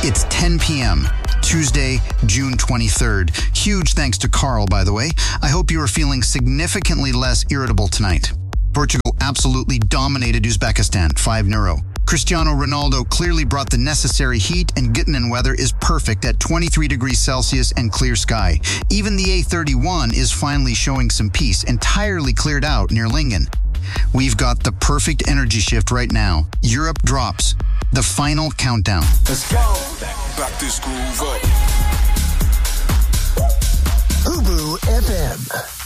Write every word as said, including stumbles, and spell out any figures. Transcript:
It's ten p.m., Tuesday, June twenty-third. Huge thanks to Carl, by the way. I hope you are feeling significantly less irritable tonight. Portugal absolutely dominated Uzbekistan, five nil. Cristiano Ronaldo clearly brought the necessary heat, and Göttingen weather is perfect at twenty-three degrees Celsius and clear sky. Even the A thirty-one is finally showing some peace, entirely cleared out near Lingen. We've got the perfect energy shift right now. Europe drops. The final countdown. Let's go. Back, back this groove up. Ubu F M.